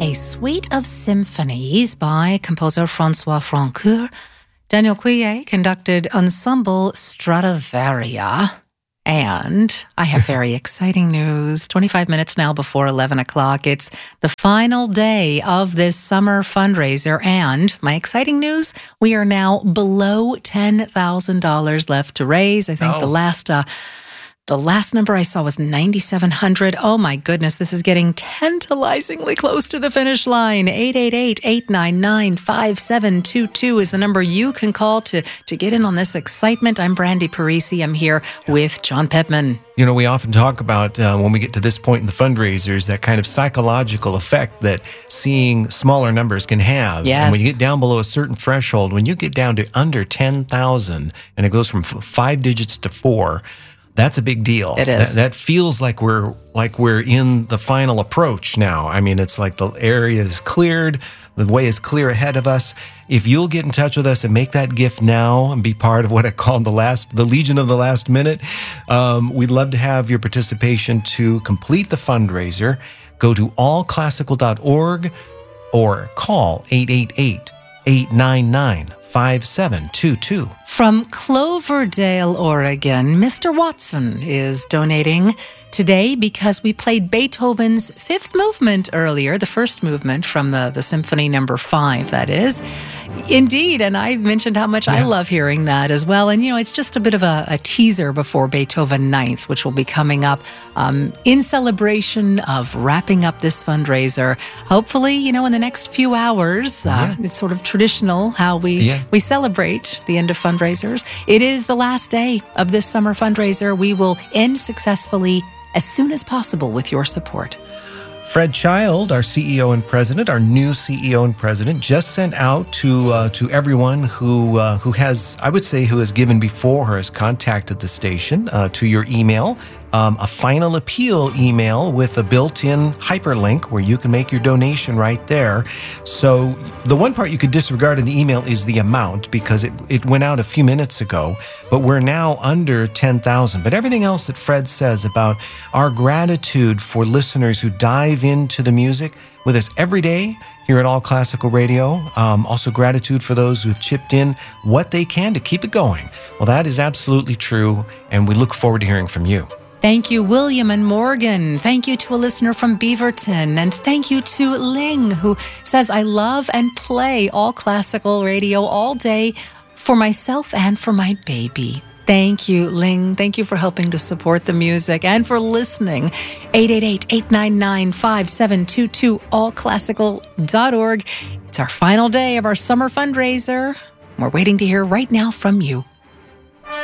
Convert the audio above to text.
a suite of symphonies by composer Francois Francoeur. Daniel Cuillet conducted Ensemble Stradivaria. And I have very exciting news. 25 minutes now before 11 o'clock. It's the final day of this summer fundraiser. And my exciting news, we are now below $10,000 left to raise. I think the last number I saw was $9,700. Oh my goodness, this is getting tantalizingly close to the finish line. 888-899-5722 is the number you can call to get in on this excitement. I'm Brandy Parisi. I'm here with John Pittman. You know, we often talk about when we get to this point in the fundraisers, that kind of psychological effect that seeing smaller numbers can have. Yes. And when you get down below a certain threshold, when you get down to under 10,000 and it goes from 5 digits to 4, that's a big deal. It is. That feels like we're in the final approach now. I mean, it's like the area is cleared. The way is clear ahead of us. If you'll get in touch with us and make that gift now and be part of what I call the Legion of the Last Minute, we'd love to have your participation to complete the fundraiser. Go to allclassical.org or call 888-899-5722. From Cloverdale, Oregon, Mr. Watson is donating today because we played Beethoven's fifth movement earlier, the first movement from the Symphony number 5, that is. Indeed, and I mentioned how much I love hearing that as well. And, you know, it's just a bit of a teaser before Beethoven 9th, which will be coming up in celebration of wrapping up this fundraiser. Hopefully, you know, in the next few hours, it's sort of traditional how we celebrate the end of fundraisers. It is the last day of this summer fundraiser. We will end successfully as soon as possible with your support. Fred Child, our CEO and president, our new CEO and president, just sent out to everyone who has, I would say, who has given before or has contacted the station to your email, a final appeal email with a built-in hyperlink where you can make your donation right there. So the one part you could disregard in the email is the amount, because it went out a few minutes ago, but we're now under 10,000. But everything else that Fred says about our gratitude for listeners who dive into the music with us every day here at All Classical Radio. Also gratitude for those who have chipped in what they can to keep it going. Well, that is absolutely true, and we look forward to hearing from you. Thank you, William and Morgan. Thank you to a listener from Beaverton. And thank you to Ling, who says, I love and play All Classical Radio all day for myself and for my baby. Thank you, Ling. Thank you for helping to support the music and for listening. 888-899-5722, allclassical.org. It's our final day of our summer fundraiser. We're waiting to hear right now from you.